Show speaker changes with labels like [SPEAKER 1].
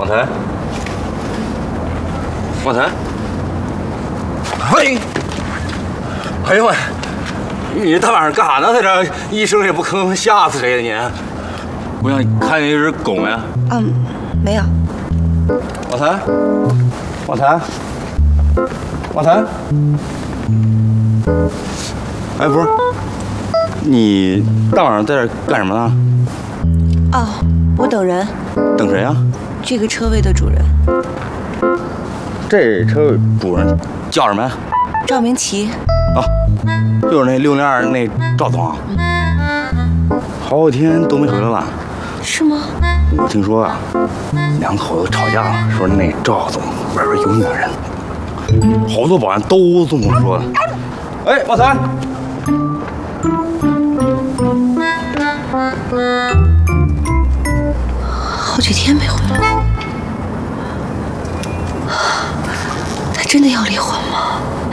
[SPEAKER 1] 才，王才，嘿，哎呦喂，你大晚上干啥呢？在这一声也不吭，吓死谁了你？我想看见一只狗没？
[SPEAKER 2] 没有。
[SPEAKER 1] 王才，王才，王才，哎，不是，你大晚上在这干什么呢？
[SPEAKER 2] 哦，我等人。
[SPEAKER 1] 等谁呀？
[SPEAKER 2] 这个车位的主人。
[SPEAKER 1] 这车主人叫什么呀？
[SPEAKER 2] 赵明奇。
[SPEAKER 1] 啊，就是那602那赵总。好几天都没回来了。
[SPEAKER 2] 是吗？
[SPEAKER 1] 我听说啊，两口子吵架了，说那赵总外边有女人，好多保安都这么说的。哎，王才，
[SPEAKER 2] 好几天没回来了，他真的要离婚吗？